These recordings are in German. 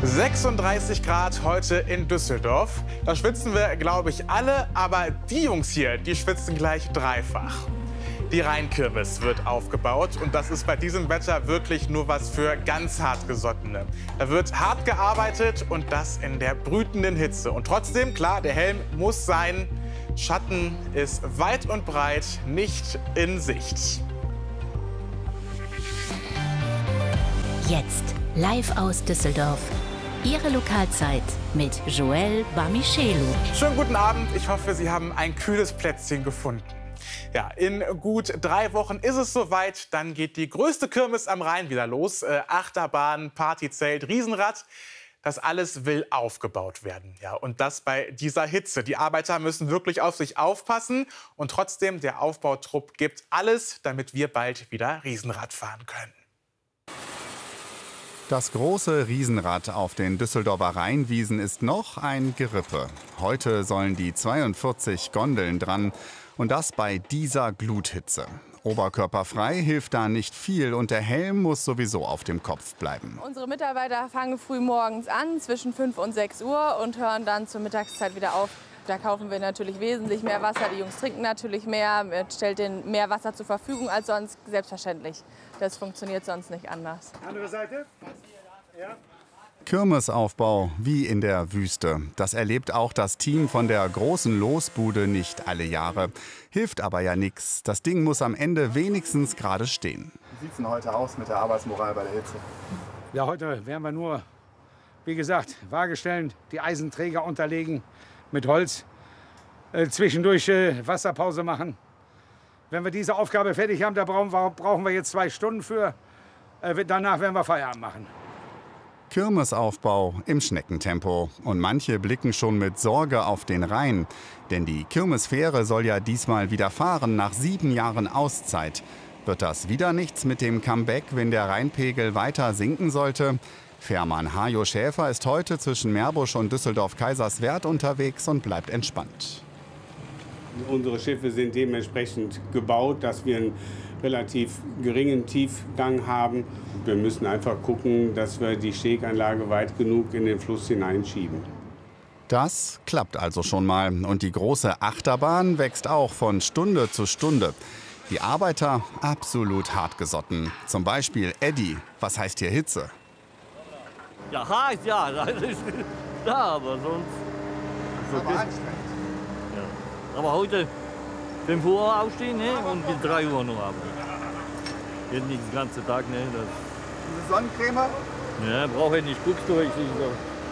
36 Grad heute in Düsseldorf. Da schwitzen wir, glaube ich, alle. Aber die Jungs hier, die schwitzen gleich dreifach. Die Rheinkirmes wird aufgebaut. Und das ist bei diesem Wetter wirklich nur was für ganz Hartgesottene. Da wird hart gearbeitet und das in der brütenden Hitze. Und trotzdem, klar, der Helm muss sein. Schatten ist weit und breit nicht in Sicht. Jetzt live aus Düsseldorf. Ihre Lokalzeit mit Joël Bamichelu. Schönen guten Abend. Ich hoffe, Sie haben ein kühles Plätzchen gefunden. Ja, in gut 3 Wochen ist es soweit. Dann geht die größte Kirmes am Rhein wieder los. Achterbahn, Partyzelt, Riesenrad. Das alles will aufgebaut werden. Ja, und das bei dieser Hitze. Die Arbeiter müssen wirklich auf sich aufpassen. Und trotzdem, der Aufbautrupp gibt alles, damit wir bald wieder Riesenrad fahren können. Das große Riesenrad auf den Düsseldorfer Rheinwiesen ist noch ein Gerippe. Heute sollen die 42 Gondeln dran. Und das bei dieser Gluthitze. Oberkörperfrei hilft da nicht viel und der Helm muss sowieso auf dem Kopf bleiben. Unsere Mitarbeiter fangen früh morgens an, zwischen 5 und 6 Uhr und hören dann zur Mittagszeit wieder auf. Da kaufen wir natürlich wesentlich mehr Wasser. Die Jungs trinken natürlich mehr, stellt denen mehr Wasser zur Verfügung als sonst, selbstverständlich. Das funktioniert sonst nicht anders. Andere Seite. Ja. Kirmesaufbau wie in der Wüste. Das erlebt auch das Team von der großen Losbude nicht alle Jahre. Hilft aber ja nichts. Das Ding muss am Ende wenigstens gerade stehen. Wie sieht es denn heute aus mit der Arbeitsmoral bei der Hitze? Ja, heute werden wir nur, wie gesagt, Waage stellen, die Eisenträger unterlegen mit Holz, zwischendurch Wasserpause machen. Wenn wir diese Aufgabe fertig haben, da brauchen wir jetzt 2 Stunden für. Danach werden wir Feierabend machen. Kirmesaufbau im Schneckentempo. Und manche blicken schon mit Sorge auf den Rhein. Denn die Kirmesfähre soll ja diesmal wieder fahren nach 7 Jahren Auszeit. Wird das wieder nichts mit dem Comeback, wenn der Rheinpegel weiter sinken sollte? Fährmann Hajo Schäfer ist heute zwischen Meerbusch und Düsseldorf-Kaiserswerth unterwegs und bleibt entspannt. Unsere Schiffe sind dementsprechend gebaut, dass wir einen relativ geringen Tiefgang haben. Wir müssen einfach gucken, dass wir die Steganlage weit genug in den Fluss hineinschieben. Das klappt also schon mal. Und die große Achterbahn wächst auch von Stunde zu Stunde. Die Arbeiter absolut hartgesotten. Zum Beispiel Eddie. Was heißt hier Hitze? Ja, heiß, ja. Das ist da, aber sonst. Das ist aber anstrengend. Ja. Aber heute 5 Uhr aufstehen, ne? Und bis 3 Uhr noch arbeiten. Geht nicht den ganzen Tag, ne? Diese Sonnencreme? Ja, brauche ich nicht. Guckst du, ich so.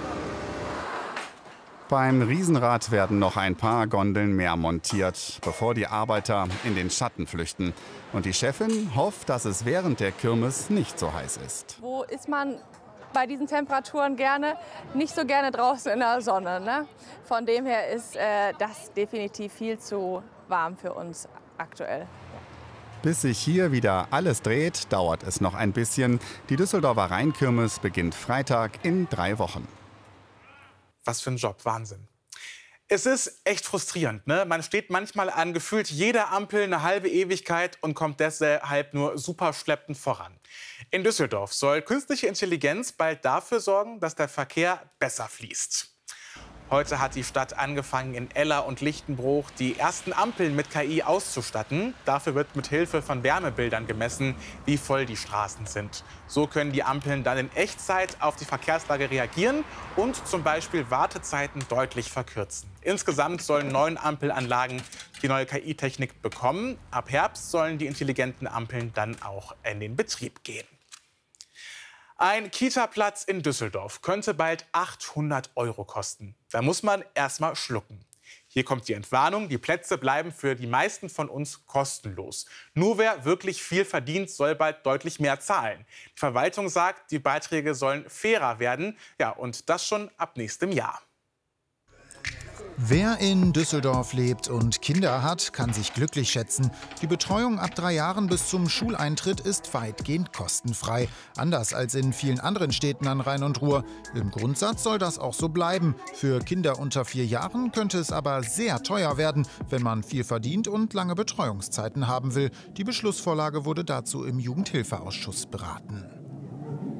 Beim Riesenrad werden noch ein paar Gondeln mehr montiert, bevor die Arbeiter in den Schatten flüchten. Und die Chefin hofft, dass es während der Kirmes nicht so heiß ist. Wo ist man bei diesen Temperaturen gerne? Nicht so gerne draußen in der Sonne, ne? Von dem her ist das definitiv viel zu warm für uns aktuell. Bis sich hier wieder alles dreht, dauert es noch ein bisschen. Die Düsseldorfer Rheinkirmes beginnt Freitag in 3 Wochen. Was für ein Job, Wahnsinn. Es ist echt frustrierend, ne? Man steht manchmal an gefühlt jeder Ampel eine halbe Ewigkeit und kommt deshalb nur super schleppend voran. In Düsseldorf soll künstliche Intelligenz bald dafür sorgen, dass der Verkehr besser fließt. Heute hat die Stadt angefangen, in Eller und Lichtenbruch die ersten Ampeln mit KI auszustatten. Dafür wird mit Hilfe von Wärmebildern gemessen, wie voll die Straßen sind. So können die Ampeln dann in Echtzeit auf die Verkehrslage reagieren und zum Beispiel Wartezeiten deutlich verkürzen. Insgesamt sollen 9 Ampelanlagen die neue KI-Technik bekommen. Ab Herbst sollen die intelligenten Ampeln dann auch in den Betrieb gehen. Ein Kita-Platz in Düsseldorf könnte bald 800 € kosten. Da muss man erst mal schlucken. Hier kommt die Entwarnung. Die Plätze bleiben für die meisten von uns kostenlos. Nur wer wirklich viel verdient, soll bald deutlich mehr zahlen. Die Verwaltung sagt, die Beiträge sollen fairer werden. Ja, und das schon ab nächstem Jahr. Wer in Düsseldorf lebt und Kinder hat, kann sich glücklich schätzen. Die Betreuung ab 3 Jahren bis zum Schuleintritt ist weitgehend kostenfrei. Anders als in vielen anderen Städten an Rhein und Ruhr. Im Grundsatz soll das auch so bleiben. Für Kinder unter 4 Jahren könnte es aber sehr teuer werden, wenn man viel verdient und lange Betreuungszeiten haben will. Die Beschlussvorlage wurde dazu im Jugendhilfeausschuss beraten.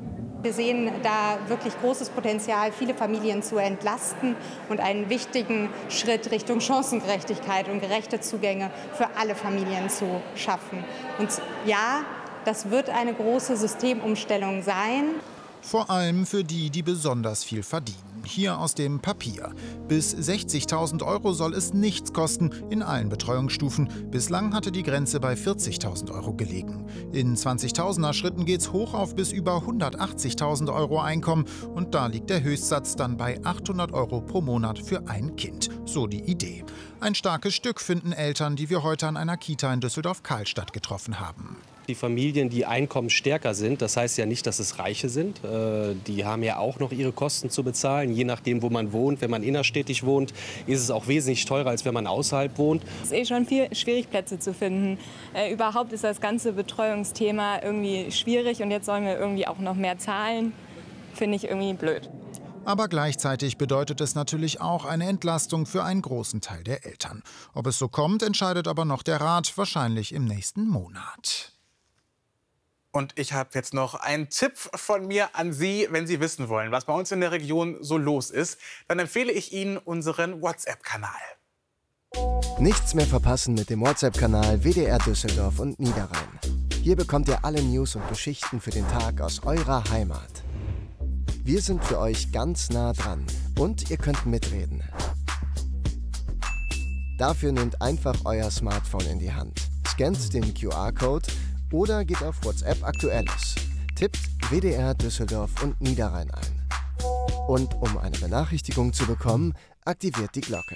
Wir sehen da wirklich großes Potenzial, viele Familien zu entlasten und einen wichtigen Schritt Richtung Chancengerechtigkeit und gerechte Zugänge für alle Familien zu schaffen. Und ja, das wird eine große Systemumstellung sein. Vor allem für die, die besonders viel verdienen. Hier aus dem Papier. Bis 60.000 € soll es nichts kosten in allen Betreuungsstufen. Bislang hatte die Grenze bei 40.000 € gelegen. In 20.000er Schritten geht's hoch auf bis über 180.000 € Einkommen. Und da liegt der Höchstsatz dann bei 800 € pro Monat für ein Kind. So die Idee. Ein starkes Stück finden Eltern, die wir heute an einer Kita in Düsseldorf-Karlstadt getroffen haben. Die Familien, die einkommensstärker sind, das heißt ja nicht, dass es Reiche sind. Die haben ja auch noch ihre Kosten zu bezahlen. Je nachdem, wo man wohnt. Wenn man innerstädtisch wohnt, ist es auch wesentlich teurer, als wenn man außerhalb wohnt. Es ist schon schwierig, Plätze zu finden. Überhaupt ist das ganze Betreuungsthema irgendwie schwierig. Und jetzt sollen wir irgendwie auch noch mehr zahlen. Finde ich irgendwie blöd. Aber gleichzeitig bedeutet es natürlich auch eine Entlastung für einen großen Teil der Eltern. Ob es so kommt, entscheidet aber noch der Rat, wahrscheinlich im nächsten Monat. Und ich habe jetzt noch einen Tipp von mir an Sie, wenn Sie wissen wollen, was bei uns in der Region so los ist. Dann empfehle ich Ihnen unseren WhatsApp-Kanal. Nichts mehr verpassen mit dem WhatsApp-Kanal WDR Düsseldorf und Niederrhein. Hier bekommt ihr alle News und Geschichten für den Tag aus eurer Heimat. Wir sind für euch ganz nah dran und ihr könnt mitreden. Dafür nehmt einfach euer Smartphone in die Hand, scannt den QR-Code oder geht auf WhatsApp Aktuelles. Tippt WDR Düsseldorf und Niederrhein ein. Und um eine Benachrichtigung zu bekommen, aktiviert die Glocke.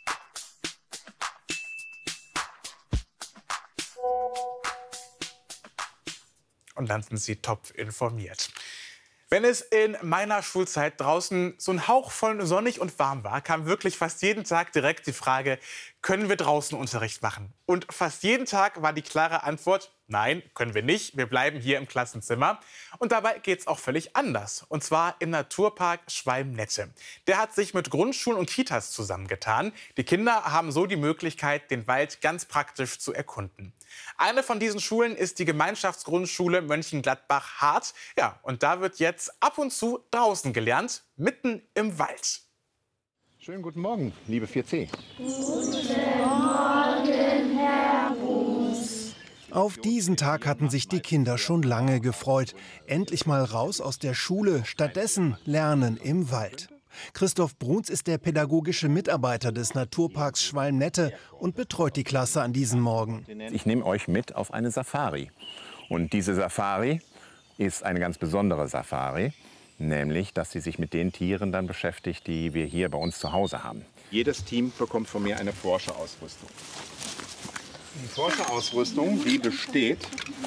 Und dann sind Sie top informiert. Wenn es in meiner Schulzeit draußen so ein Hauch von sonnig und warm war, kam wirklich fast jeden Tag direkt die Frage, können wir draußen Unterricht machen? Und fast jeden Tag war die klare Antwort, nein, können wir nicht, wir bleiben hier im Klassenzimmer. Und dabei geht es auch völlig anders. Und zwar im Naturpark Schwalm-Nette. Der hat sich mit Grundschulen und Kitas zusammengetan. Die Kinder haben so die Möglichkeit, den Wald ganz praktisch zu erkunden. Eine von diesen Schulen ist die Gemeinschaftsgrundschule Mönchengladbach-Hart. Ja, und da wird jetzt ab und zu draußen gelernt, mitten im Wald. Schönen guten Morgen, liebe 4C. Guten Morgen, Herr Buß. Auf diesen Tag hatten sich die Kinder schon lange gefreut. Endlich mal raus aus der Schule, stattdessen lernen im Wald. Christoph Bruns ist der pädagogische Mitarbeiter des Naturparks Schwalm-Nette und betreut die Klasse an diesem Morgen. Ich nehme euch mit auf eine Safari. Und diese Safari ist eine ganz besondere Safari, nämlich, dass sie sich mit den Tieren dann beschäftigt, die wir hier bei uns zu Hause haben. Jedes Team bekommt von mir eine Forscherausrüstung. Die Forscherausrüstung, die besteht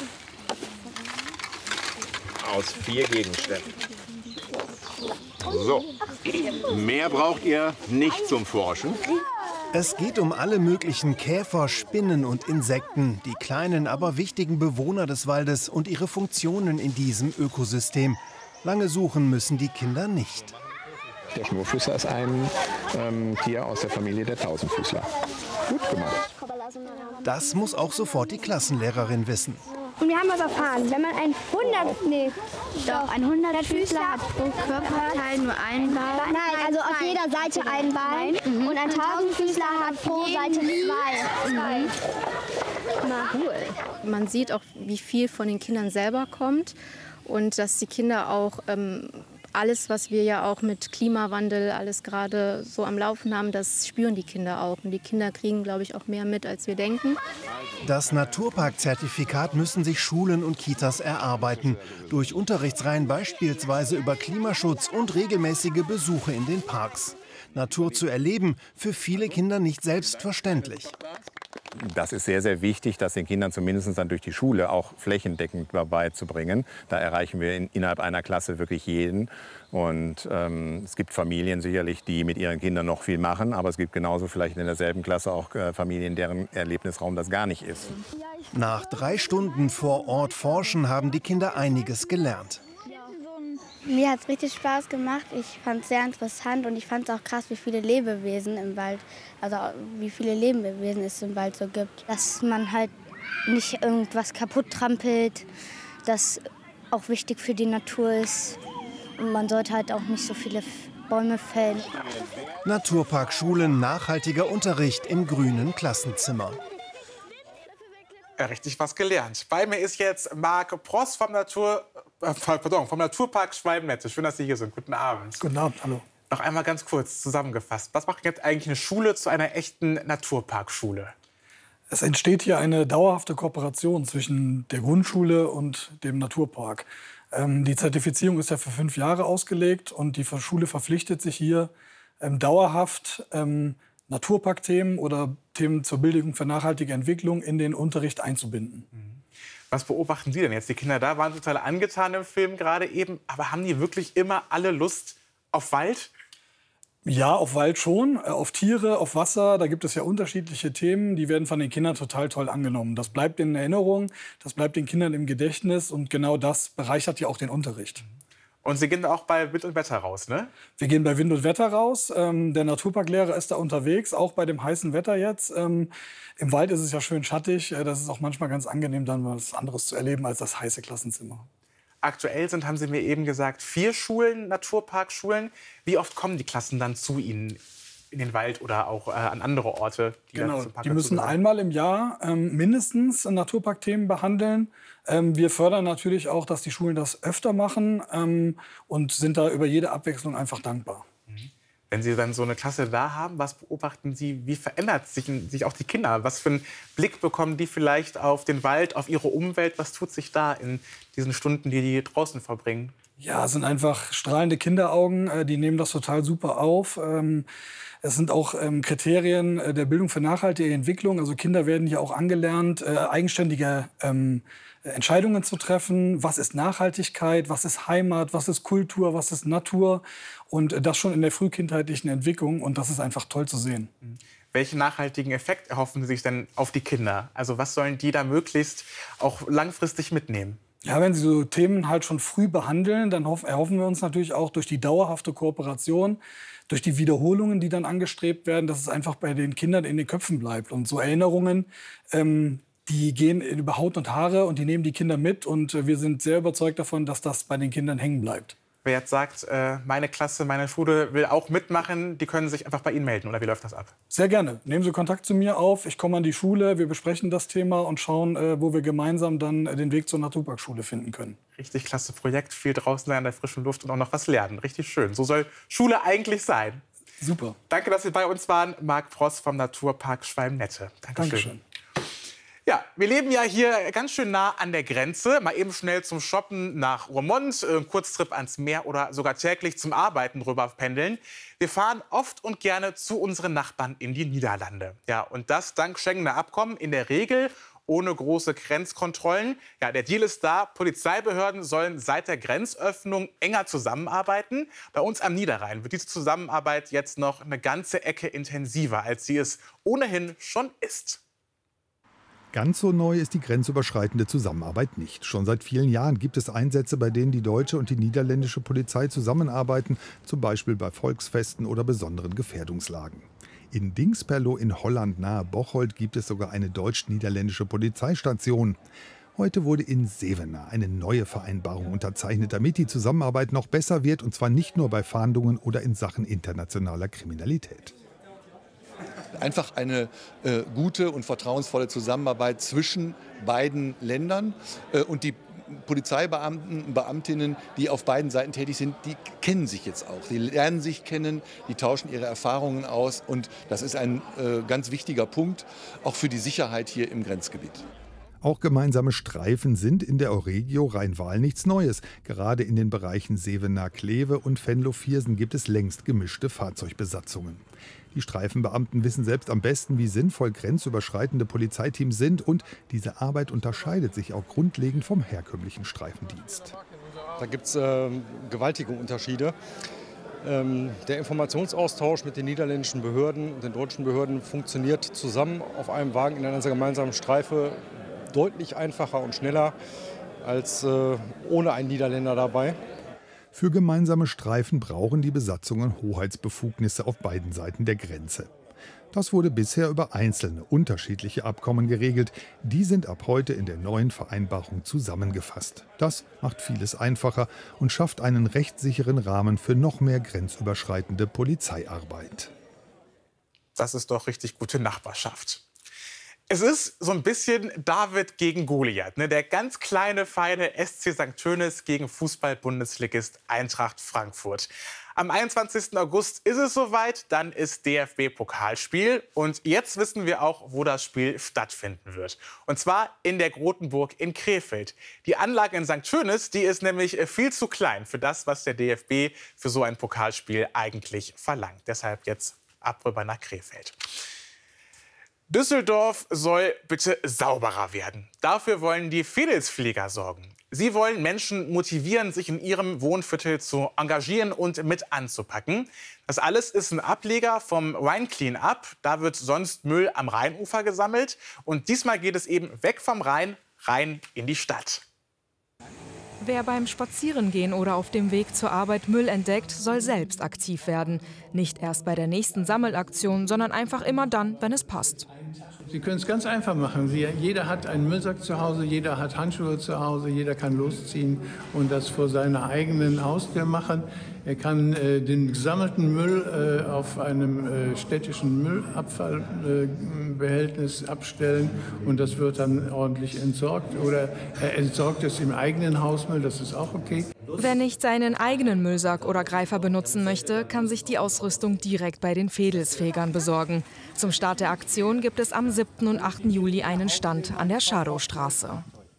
aus 4 Gegenständen. So, mehr braucht ihr nicht zum Forschen. Es geht um alle möglichen Käfer, Spinnen und Insekten, die kleinen, aber wichtigen Bewohner des Waldes und ihre Funktionen in diesem Ökosystem. Lange suchen müssen die Kinder nicht. Der Schnurfüßer ist ein Tier aus der Familie der Tausendfüßler. Gut gemacht. Das muss auch sofort die Klassenlehrerin wissen. Und wir haben aber erfahren, wenn man ein 100-Füßler hat pro Körperteil nur ein Bein. Nein, also auf jeder Seite ein Bein. Und ein 1000-Füßler hat pro Seite 2. Na, cool. Man sieht auch, wie viel von den Kindern selber kommt und dass die Kinder auch alles, was wir ja auch mit Klimawandel alles gerade so am Laufen haben, das spüren die Kinder auch. Und die Kinder kriegen, glaube ich, auch mehr mit, als wir denken. Das Naturpark-Zertifikat müssen sich Schulen und Kitas erarbeiten. Durch Unterrichtsreihen beispielsweise über Klimaschutz und regelmäßige Besuche in den Parks. Natur zu erleben, für viele Kinder nicht selbstverständlich. Das ist sehr, sehr wichtig, das den Kindern zumindest dann durch die Schule auch flächendeckend beizubringen. Da erreichen wir innerhalb einer Klasse wirklich jeden. Und es gibt Familien sicherlich, die mit ihren Kindern noch viel machen. Aber es gibt genauso vielleicht in derselben Klasse auch Familien, deren Erlebnisraum das gar nicht ist. Nach 3 Stunden vor Ort forschen haben die Kinder einiges gelernt. Mir hat es richtig Spaß gemacht. Ich fand es sehr interessant und ich fand es auch krass, wie viele Lebewesen im Wald, also wie viele Lebewesen es im Wald so gibt. Dass man halt nicht irgendwas kaputt trampelt, dass auch wichtig für die Natur ist. Und man sollte halt auch nicht so viele Bäume fällen. Naturpark Schulen, nachhaltiger Unterricht im grünen Klassenzimmer. Ja, richtig was gelernt. Bei mir ist jetzt Marc Pross vom Naturpark Schwalm-Nette. Schön, dass Sie hier sind. Guten Abend. Guten Abend, hallo. Noch einmal ganz kurz zusammengefasst. Was macht jetzt eigentlich eine Schule zu einer echten Naturparkschule? Es entsteht hier eine dauerhafte Kooperation zwischen der Grundschule und dem Naturpark. Die Zertifizierung ist ja für 5 Jahre ausgelegt und die Schule verpflichtet sich hier dauerhaft Naturparkthemen oder Themen zur Bildung für nachhaltige Entwicklung in den Unterricht einzubinden. Was beobachten Sie denn jetzt? Die Kinder da waren total angetan im Film gerade eben, aber haben die wirklich immer alle Lust auf Wald? Ja, auf Wald schon, auf Tiere, auf Wasser, da gibt es ja unterschiedliche Themen, die werden von den Kindern total toll angenommen. Das bleibt in Erinnerung, das bleibt den Kindern im Gedächtnis und genau das bereichert ja auch den Unterricht. Und Sie gehen auch bei Wind und Wetter raus, ne? Wir gehen bei Wind und Wetter raus. Der Naturparklehrer ist da unterwegs, auch bei dem heißen Wetter jetzt. Im Wald ist es ja schön schattig. Das ist auch manchmal ganz angenehm, dann was anderes zu erleben als das heiße Klassenzimmer. Aktuell sind, haben Sie mir eben gesagt, 4 Schulen, Naturparkschulen. Wie oft kommen die Klassen dann zu Ihnen in den Wald oder auch an andere Orte? Genau, die müssen einmal im Jahr mindestens Naturparkthemen behandeln. Wir fördern natürlich auch, dass die Schulen das öfter machen und sind da über jede Abwechslung einfach dankbar. Wenn Sie dann so eine Klasse da haben, was beobachten Sie, wie verändert sich auch die Kinder? Was für einen Blick bekommen die vielleicht auf den Wald, auf ihre Umwelt? Was tut sich da in diesen Stunden, die draußen verbringen? Ja, es sind einfach strahlende Kinderaugen, die nehmen das total super auf. Es sind auch Kriterien der Bildung für nachhaltige Entwicklung. Also Kinder werden hier auch angelernt, eigenständige Entscheidungen zu treffen. Was ist Nachhaltigkeit, was ist Heimat, was ist Kultur, was ist Natur? Und das schon in der frühkindheitlichen Entwicklung. Und das ist einfach toll zu sehen. Welchen nachhaltigen Effekt erhoffen Sie sich denn auf die Kinder? Also was sollen die da möglichst auch langfristig mitnehmen? Ja, wenn Sie so Themen halt schon früh behandeln, dann erhoffen wir uns natürlich auch durch die dauerhafte Kooperation, durch die Wiederholungen, die dann angestrebt werden, dass es einfach bei den Kindern in den Köpfen bleibt. Und so Erinnerungen, die gehen über Haut und Haare und die nehmen die Kinder mit. Und wir sind sehr überzeugt davon, dass das bei den Kindern hängen bleibt. Wer jetzt sagt, meine Klasse, meine Schule will auch mitmachen, die können sich einfach bei Ihnen melden, oder wie läuft das ab? Sehr gerne. Nehmen Sie Kontakt zu mir auf. Ich komme an die Schule, wir besprechen das Thema und schauen, wo wir gemeinsam dann den Weg zur Naturparkschule finden können. Richtig klasse Projekt, viel draußen sein in der frischen Luft und auch noch was lernen. Richtig schön. So soll Schule eigentlich sein. Super. Danke, dass Sie bei uns waren. Marc Pross vom Naturpark Schwalm-Nette. Dankeschön. Ja, wir leben ja hier ganz schön nah an der Grenze. Mal eben schnell zum Shoppen nach Roermond, Kurztrip ans Meer oder sogar täglich zum Arbeiten rüber pendeln. Wir fahren oft und gerne zu unseren Nachbarn in die Niederlande. Ja, und das dank Schengener Abkommen in der Regel ohne große Grenzkontrollen. Ja, der Deal ist da. Polizeibehörden sollen seit der Grenzöffnung enger zusammenarbeiten. Bei uns am Niederrhein wird diese Zusammenarbeit jetzt noch eine ganze Ecke intensiver, als sie es ohnehin schon ist. Ganz so neu ist die grenzüberschreitende Zusammenarbeit nicht. Schon seit vielen Jahren gibt es Einsätze, bei denen die deutsche und die niederländische Polizei zusammenarbeiten, zum Beispiel bei Volksfesten oder besonderen Gefährdungslagen. In Dingsperlo in Holland nahe Bocholt gibt es sogar eine deutsch-niederländische Polizeistation. Heute wurde in Zevenaar eine neue Vereinbarung unterzeichnet, damit die Zusammenarbeit noch besser wird, und zwar nicht nur bei Fahndungen oder in Sachen internationaler Kriminalität. Einfach eine gute und vertrauensvolle Zusammenarbeit zwischen beiden Ländern. Und die Polizeibeamten und Beamtinnen, die auf beiden Seiten tätig sind, die kennen sich jetzt auch. Die lernen sich kennen, die tauschen ihre Erfahrungen aus. Und das ist ein ganz wichtiger Punkt, auch für die Sicherheit hier im Grenzgebiet. Auch gemeinsame Streifen sind in der Euregio Rhein-Waal nichts Neues. Gerade in den Bereichen Zevenaar-Kleve und Venlo-Viersen gibt es längst gemischte Fahrzeugbesatzungen. Die Streifenbeamten wissen selbst am besten, wie sinnvoll grenzüberschreitende Polizeiteams sind, und diese Arbeit unterscheidet sich auch grundlegend vom herkömmlichen Streifendienst. Da gibt es gewaltige Unterschiede. Der Informationsaustausch mit den niederländischen Behörden und den deutschen Behörden funktioniert zusammen auf einem Wagen in einer gemeinsamen Streife deutlich einfacher und schneller als ohne einen Niederländer dabei. Für gemeinsame Streifen brauchen die Besatzungen Hoheitsbefugnisse auf beiden Seiten der Grenze. Das wurde bisher über einzelne, unterschiedliche Abkommen geregelt. Die sind ab heute in der neuen Vereinbarung zusammengefasst. Das macht vieles einfacher und schafft einen rechtssicheren Rahmen für noch mehr grenzüberschreitende Polizeiarbeit. Das ist doch richtig gute Nachbarschaft. Es ist so ein bisschen David gegen Goliath, ne? Der ganz kleine, feine SC St. Tönnis gegen Fußball-Bundesligist Eintracht Frankfurt. Am 21. August ist es soweit, dann ist DFB-Pokalspiel. Und jetzt wissen wir auch, wo das Spiel stattfinden wird. Und zwar in der Grotenburg in Krefeld. Die Anlage in St. Tönnis, die ist nämlich viel zu klein für das, was der DFB für so ein Pokalspiel eigentlich verlangt. Deshalb jetzt ab rüber nach Krefeld. Düsseldorf soll bitte sauberer werden. Dafür wollen die Fedelsflieger sorgen. Sie wollen Menschen motivieren, sich in ihrem Wohnviertel zu engagieren und mit anzupacken. Das alles ist ein Ableger vom Rhein Clean-up. Da wird sonst Müll am Rheinufer gesammelt. Und diesmal geht es eben weg vom Rhein, rein in die Stadt. Wer beim Spazierengehen oder auf dem Weg zur Arbeit Müll entdeckt, soll selbst aktiv werden. Nicht erst bei der nächsten Sammelaktion, sondern einfach immer dann, wenn es passt. Sie können es ganz einfach machen. Jeder hat einen Müllsack zu Hause, jeder hat Handschuhe zu Hause, jeder kann losziehen und das vor seiner eigenen Haustür machen. Er kann den gesammelten Müll auf einem städtischen Müllabfallbehältnis abstellen und das wird dann ordentlich entsorgt. Oder er entsorgt es im eigenen Hausmüll, das ist auch okay. Wer nicht seinen eigenen Müllsack oder Greifer benutzen möchte, kann sich die Ausrüstung direkt bei den Fedelsfegern besorgen. Zum Start der Aktion gibt es am 7. und 8. Juli einen Stand an der Schadowstraße.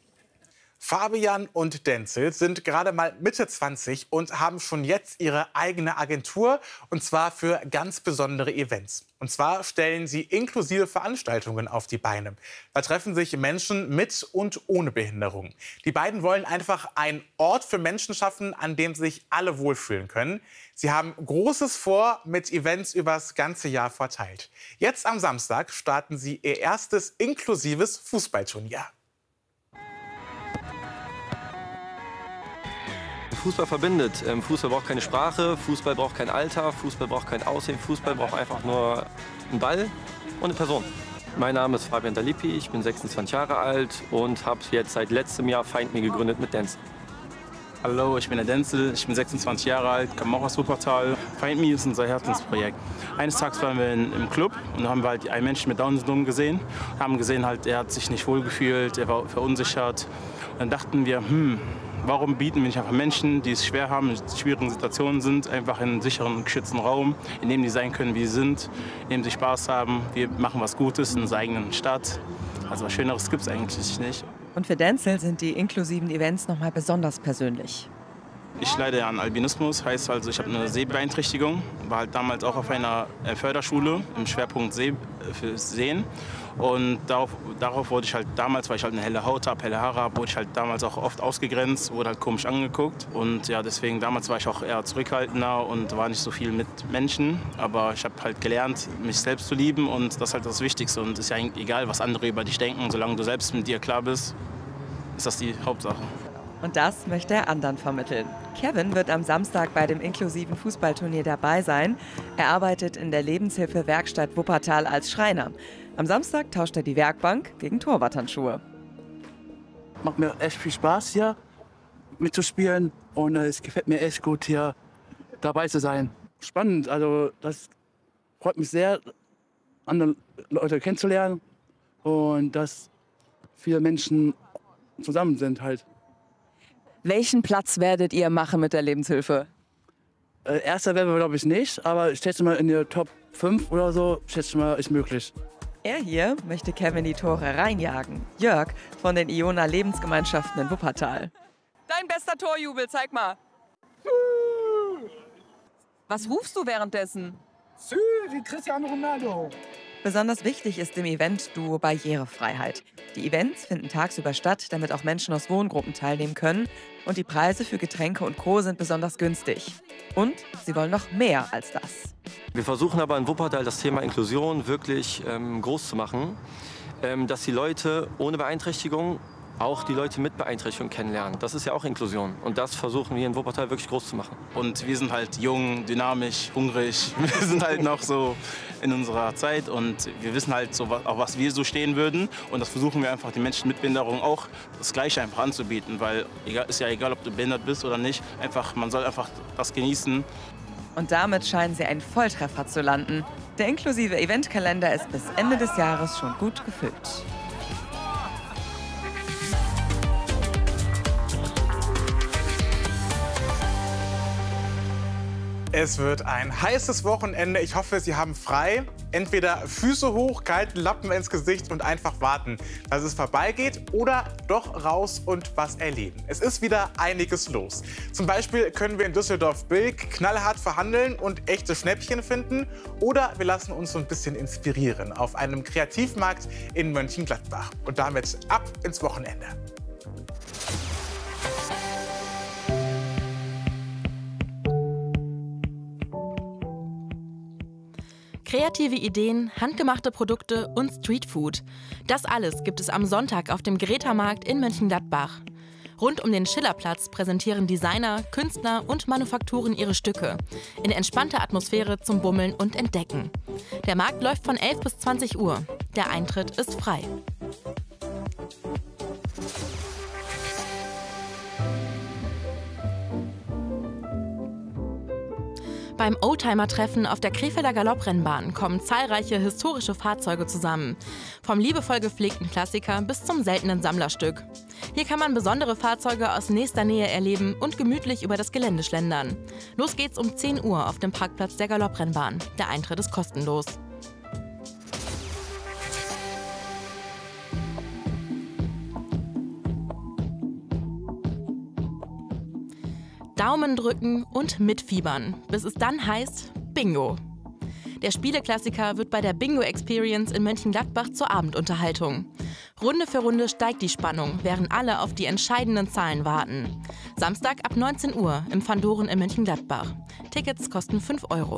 Fabian und Denzel sind gerade mal Mitte 20 und haben schon jetzt ihre eigene Agentur, und zwar für ganz besondere Events. Und zwar stellen sie inklusive Veranstaltungen auf die Beine. Da treffen sich Menschen mit und ohne Behinderung. Die beiden wollen einfach einen Ort für Menschen schaffen, an dem sich alle wohlfühlen können. Sie haben Großes vor mit Events übers ganze Jahr verteilt. Jetzt am Samstag starten sie ihr erstes inklusives Fußballturnier. Fußball verbindet. Fußball braucht keine Sprache, Fußball braucht kein Alter, Fußball braucht kein Aussehen, Fußball braucht einfach nur einen Ball und eine Person. Mein Name ist Fabian Dalipi, ich bin 26 Jahre alt und habe jetzt seit letztem Jahr Find Me gegründet mit Denzel. Hallo, ich bin der Denzel, ich bin 26 Jahre alt, komme auch aus Wuppertal. Find Me ist unser Herzensprojekt. Eines Tages waren wir im Club und da haben wir halt einen Menschen mit Down-Syndrom gesehen. Wir haben gesehen, halt, er hat sich nicht wohlgefühlt, er war verunsichert. Und dann dachten wir, warum bieten wir nicht einfach Menschen, die es schwer haben, in schwierigen Situationen sind, einfach in einen sicheren, geschützten Raum, in dem die sein können, wie sie sind, in dem sie Spaß haben. Wir machen was Gutes in unserer eigenen Stadt. Also was Schöneres gibt es eigentlich nicht. Und für Denzel sind die inklusiven Events noch mal besonders persönlich. Ich leide an Albinismus, heißt also, ich habe eine Sehbeeinträchtigung, war halt damals auch auf einer Förderschule im Schwerpunkt für Sehen. Und darauf wurde ich halt damals, weil ich halt eine helle Haut habe, helle Haare habe, wurde ich halt damals auch oft ausgegrenzt, wurde halt komisch angeguckt. Und ja, deswegen damals war ich auch eher zurückhaltender und war nicht so viel mit Menschen. Aber ich habe halt gelernt, mich selbst zu lieben und das ist halt das Wichtigste. Und es ist ja eigentlich egal, was andere über dich denken, solange du selbst mit dir klar bist, ist das die Hauptsache. Und das möchte er anderen vermitteln. Kevin wird am Samstag bei dem inklusiven Fußballturnier dabei sein. Er arbeitet in der Lebenshilfe-Werkstatt Wuppertal als Schreiner. Am Samstag tauscht er die Werkbank gegen Torwarthandschuhe. Macht mir echt viel Spaß, hier mitzuspielen. Und es gefällt mir echt gut, hier dabei zu sein. Spannend, also das freut mich sehr, andere Leute kennenzulernen. Und dass viele Menschen zusammen sind halt. Welchen Platz werdet ihr machen mit der Lebenshilfe? Erster werden wir, glaube ich, nicht. Aber ich schätze mal in der Top 5 oder so, schätze mal, ist möglich. Er hier möchte Kevin die Tore reinjagen. Jörg von den Iona Lebensgemeinschaften in Wuppertal. Dein bester Torjubel, zeig mal. Was rufst du währenddessen? Wie Cristiano Ronaldo. Besonders wichtig ist im Event-Duo Barrierefreiheit. Die Events finden tagsüber statt, damit auch Menschen aus Wohngruppen teilnehmen können. Und die Preise für Getränke und Co. sind besonders günstig. Und sie wollen noch mehr als das. Wir versuchen aber in Wuppertal das Thema Inklusion wirklich groß zu machen, dass die Leute ohne Beeinträchtigung auch die Leute mit Beeinträchtigung kennenlernen. Das ist ja auch Inklusion. Und das versuchen wir in Wuppertal wirklich groß zu machen. Und wir sind halt jung, dynamisch, hungrig. Wir sind halt noch so in unserer Zeit und wir wissen halt, so, auf was wir so stehen würden. Und das versuchen wir einfach den Menschen mit Behinderung auch das Gleiche einfach anzubieten. Weil ist ja egal, ob du behindert bist oder nicht. Man soll einfach das genießen. Und damit scheinen sie einen Volltreffer zu landen. Der inklusive Eventkalender ist bis Ende des Jahres schon gut gefüllt. Es wird ein heißes Wochenende. Ich hoffe, Sie haben frei. Entweder Füße hoch, kalten Lappen ins Gesicht und einfach warten, dass es vorbeigeht, oder doch raus und was erleben. Es ist wieder einiges los. Zum Beispiel können wir in Düsseldorf-Bilk knallhart verhandeln und echte Schnäppchen finden. Oder wir lassen uns so ein bisschen inspirieren auf einem Kreativmarkt in Mönchengladbach. Und damit ab ins Wochenende. Kreative Ideen, handgemachte Produkte und Streetfood. Das alles gibt es am Sonntag auf dem Greta-Markt in Mönchengladbach. Rund um den Schillerplatz präsentieren Designer, Künstler und Manufakturen ihre Stücke. In entspannter Atmosphäre zum Bummeln und Entdecken. Der Markt läuft von 11 bis 20 Uhr. Der Eintritt ist frei. Beim Oldtimer-Treffen auf der Krefelder Galopprennbahn kommen zahlreiche historische Fahrzeuge zusammen. Vom liebevoll gepflegten Klassiker bis zum seltenen Sammlerstück. Hier kann man besondere Fahrzeuge aus nächster Nähe erleben und gemütlich über das Gelände schlendern. Los geht's um 10 Uhr auf dem Parkplatz der Galopprennbahn. Der Eintritt ist kostenlos. Daumen drücken und mitfiebern, bis es dann heißt Bingo. Der Spieleklassiker wird bei der Bingo Experience in Mönchengladbach zur Abendunterhaltung. Runde für Runde steigt die Spannung, während alle auf die entscheidenden Zahlen warten. Samstag ab 19 Uhr im Phandoren in Mönchengladbach. Tickets kosten 5 €.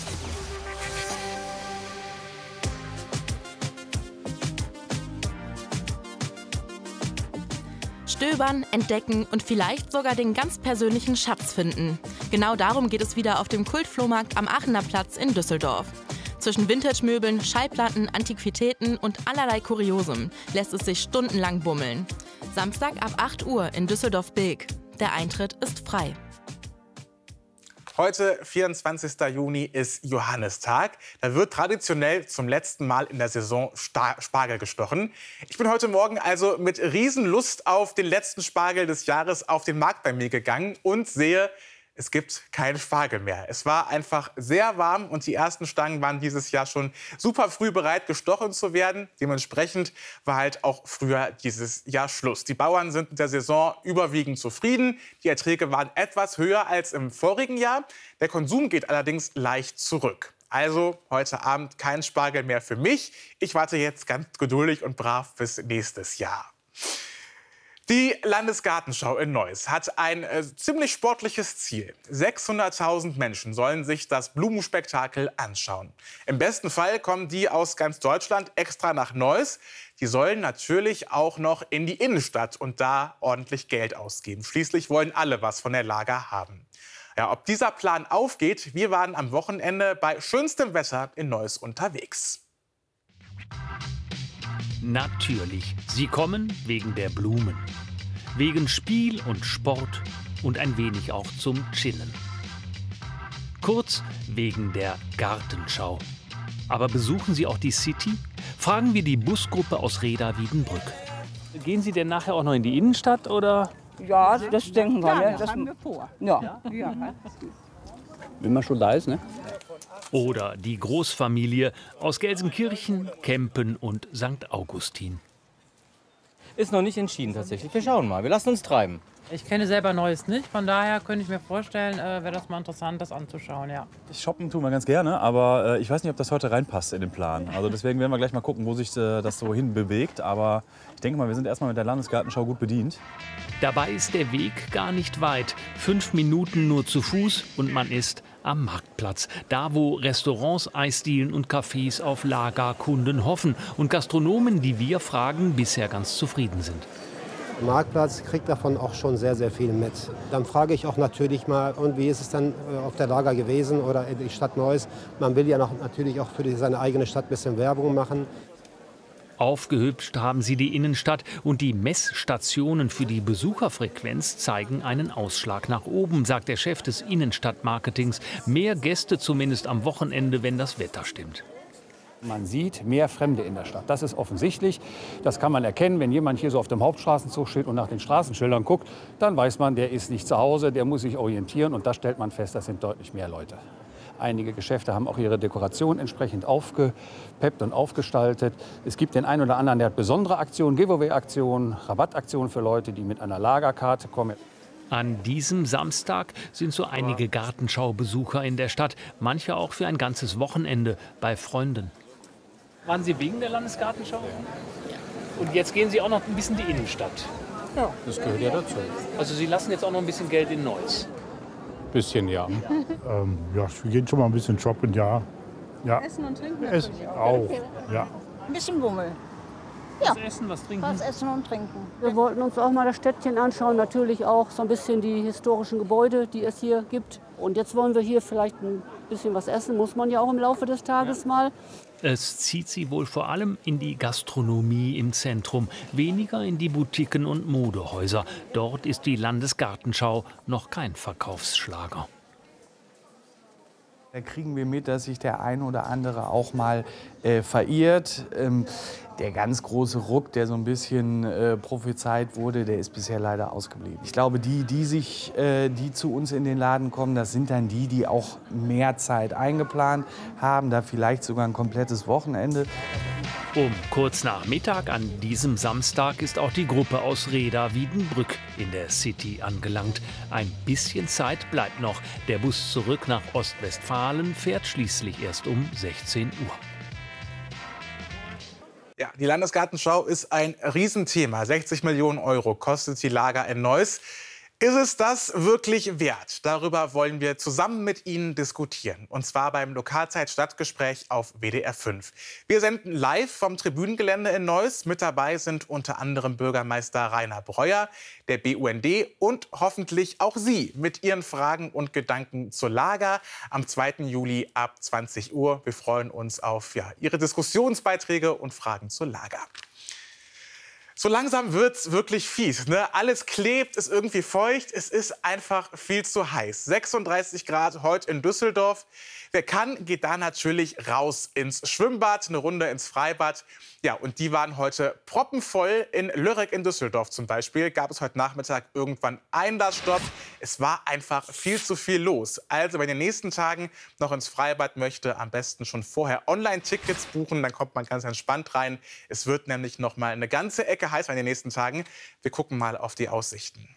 Stöbern, entdecken und vielleicht sogar den ganz persönlichen Schatz finden. Genau darum geht es wieder auf dem Kultflohmarkt am Aachener Platz in Düsseldorf. Zwischen Vintage-Möbeln, Schallplatten, Antiquitäten und allerlei Kuriosum lässt es sich stundenlang bummeln. Samstag ab 8 Uhr in Düsseldorf-Bilk. Der Eintritt ist frei. Heute, 24. Juni, ist Johannistag. Da wird traditionell zum letzten Mal in der Saison Spargel gestochen. Ich bin heute Morgen also mit Riesenlust auf den letzten Spargel des Jahres auf den Markt bei mir gegangen und sehe, es gibt keinen Spargel mehr. Es war einfach sehr warm und die ersten Stangen waren dieses Jahr schon super früh bereit, gestochen zu werden. Dementsprechend war halt auch früher dieses Jahr Schluss. Die Bauern sind mit der Saison überwiegend zufrieden. Die Erträge waren etwas höher als im vorigen Jahr. Der Konsum geht allerdings leicht zurück. Also heute Abend kein Spargel mehr für mich. Ich warte jetzt ganz geduldig und brav bis nächstes Jahr. Die Landesgartenschau in Neuss hat ein ziemlich sportliches Ziel. 600.000 Menschen sollen sich das Blumenspektakel anschauen. Im besten Fall kommen die aus ganz Deutschland extra nach Neuss. Die sollen natürlich auch noch in die Innenstadt und da ordentlich Geld ausgeben. Schließlich wollen alle was von der Lager haben. Ja, ob dieser Plan aufgeht, wir waren am Wochenende bei schönstem Wetter in Neuss unterwegs. Natürlich, sie kommen wegen der Blumen. Wegen Spiel und Sport und ein wenig auch zum Chillen. Kurz wegen der Gartenschau. Aber besuchen Sie auch die City? Fragen wir die Busgruppe aus Reda-Wiedenbrück. Gehen Sie denn nachher auch noch in die Innenstadt, oder? Ja, das denken wir. Ja, ne? das haben wir vor. Ja. Wenn man schon da ist, ne? Oder die Großfamilie aus Gelsenkirchen, Kempen und St. Augustin. Ist noch nicht entschieden tatsächlich. Wir schauen mal, wir lassen uns treiben. Ich kenne selber Neues nicht, von daher könnte ich mir vorstellen, wäre das mal interessant, das anzuschauen, ja. Shoppen tun wir ganz gerne, aber ich weiß nicht, ob das heute reinpasst in den Plan. Also deswegen werden wir gleich mal gucken, wo sich das so hin bewegt. Aber ich denke mal, wir sind erstmal mit der Landesgartenschau gut bedient. Dabei ist der Weg gar nicht weit. 5 Minuten nur zu Fuß und man ist am Marktplatz. Da, wo Restaurants, Eisdielen und Cafés auf Lagerkunden hoffen und Gastronomen, die wir fragen, bisher ganz zufrieden sind. Marktplatz, kriege davon auch schon sehr, sehr viel mit. Dann frage ich auch natürlich mal, und wie ist es dann auf der Lager gewesen oder in die Stadt Neuss. Man will ja natürlich auch für seine eigene Stadt ein bisschen Werbung machen. Aufgehübscht haben sie die Innenstadt und die Messstationen für die Besucherfrequenz zeigen einen Ausschlag nach oben, sagt der Chef des Innenstadtmarketings. Mehr Gäste zumindest am Wochenende, wenn das Wetter stimmt. Man sieht mehr Fremde in der Stadt. Das ist offensichtlich. Das kann man erkennen, wenn jemand hier so auf dem Hauptstraßenzug steht und nach den Straßenschildern guckt. Dann weiß man, der ist nicht zu Hause, der muss sich orientieren. Und da stellt man fest, das sind deutlich mehr Leute. Einige Geschäfte haben auch ihre Dekoration entsprechend aufgepeppt und aufgestaltet. Es gibt den einen oder anderen, der hat besondere Aktionen, Giveaway-Aktionen, Rabattaktionen für Leute, die mit einer Lagerkarte kommen. An diesem Samstag sind so einige Gartenschaubesucher in der Stadt, manche auch für ein ganzes Wochenende bei Freunden. Waren Sie wegen der Landesgartenschau? Und jetzt gehen Sie auch noch ein bisschen in die Innenstadt. Ja, das gehört ja dazu. Also Sie lassen jetzt auch noch ein bisschen Geld in Neuss. Bisschen, ja. Ja, wir gehen schon mal ein bisschen shoppen, ja. Essen und trinken Essen natürlich auch, ja. Ein bisschen Bummel. Was essen, was trinken? Was essen und trinken. Wir wollten uns auch mal das Städtchen anschauen, natürlich auch so ein bisschen die historischen Gebäude, die es hier gibt. Und jetzt wollen wir hier vielleicht ein bisschen was essen, muss man ja auch im Laufe des Tages mal. Es zieht sie wohl vor allem in die Gastronomie im Zentrum, weniger in die Boutiquen und Modehäuser. Dort ist die Landesgartenschau noch kein Verkaufsschlager. Da kriegen wir mit, dass sich der ein oder andere auch mal verirrt. Der ganz große Ruck, der so ein bisschen prophezeit wurde, der ist bisher leider ausgeblieben. Ich glaube, die zu uns in den Laden kommen, das sind dann die auch mehr Zeit eingeplant haben, da vielleicht sogar ein komplettes Wochenende. Um kurz nach Mittag an diesem Samstag ist auch die Gruppe aus Reda-Wiedenbrück in der City angelangt. Ein bisschen Zeit bleibt noch. Der Bus zurück nach Ostwestfalen fährt schließlich erst um 16 Uhr. Ja, die Landesgartenschau ist ein Riesenthema. 60 Millionen Euro kostet die Lager in Neuss. Ist es das wirklich wert? Darüber wollen wir zusammen mit Ihnen diskutieren. Und zwar beim Lokalzeit-Stadtgespräch auf WDR 5. Wir senden live vom Tribünengelände in Neuss. Mit dabei sind unter anderem Bürgermeister Rainer Breuer, der BUND und hoffentlich auch Sie mit Ihren Fragen und Gedanken zur Lager am 2. Juli ab 20 Uhr. Wir freuen uns auf Ihre Diskussionsbeiträge und Fragen zur Lager. So langsam wird's wirklich fies, ne? Alles klebt, ist irgendwie feucht, es ist einfach viel zu heiß. 36 Grad heute in Düsseldorf. Wer kann, geht da natürlich raus ins Schwimmbad, eine Runde ins Freibad. Ja, und die waren heute proppenvoll. In Lörrach in Düsseldorf zum Beispiel gab es heute Nachmittag irgendwann Einlassstopp. Es war einfach viel zu viel los. Also, wer in den nächsten Tagen noch ins Freibad möchte, am besten schon vorher Online-Tickets buchen. Dann kommt man ganz entspannt rein. Es wird nämlich noch mal eine ganze Ecke heiß in den nächsten Tagen. Wir gucken mal auf die Aussichten.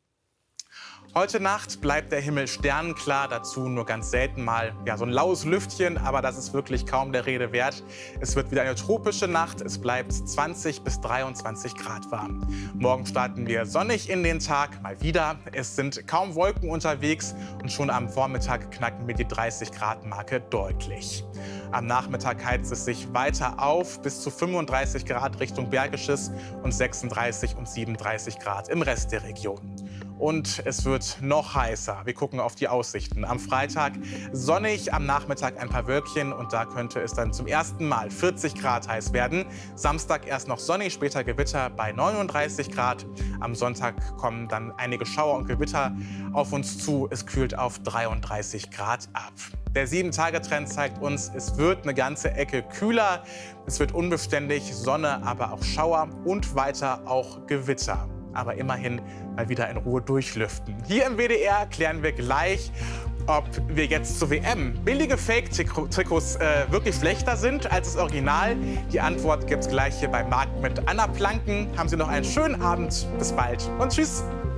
Heute Nacht bleibt der Himmel sternenklar, dazu nur ganz selten mal so ein laues Lüftchen, aber das ist wirklich kaum der Rede wert. Es wird wieder eine tropische Nacht, es bleibt 20 bis 23 Grad warm. Morgen starten wir sonnig in den Tag, mal wieder. Es sind kaum Wolken unterwegs und schon am Vormittag knacken wir die 30-Grad-Marke deutlich. Am Nachmittag heizt es sich weiter auf, bis zu 35 Grad Richtung Bergisches und 36 und 37 Grad im Rest der Region. Und es wird noch heißer. Wir gucken auf die Aussichten. Am Freitag sonnig, am Nachmittag ein paar Wölkchen und da könnte es dann zum ersten Mal 40 Grad heiß werden. Samstag erst noch sonnig, später Gewitter bei 39 Grad. Am Sonntag kommen dann einige Schauer und Gewitter auf uns zu. Es kühlt auf 33 Grad ab. Der 7-Tage-Trend zeigt uns, es wird eine ganze Ecke kühler. Es wird unbeständig, Sonne, aber auch Schauer und weiter auch Gewitter. Aber immerhin mal wieder in Ruhe durchlüften. Hier im WDR klären wir gleich, ob wir jetzt zur WM billige Fake-Trikots wirklich schlechter sind als das Original. Die Antwort gibt's gleich hier beim Markt mit Anna Planken. Haben Sie noch einen schönen Abend. Bis bald und tschüss.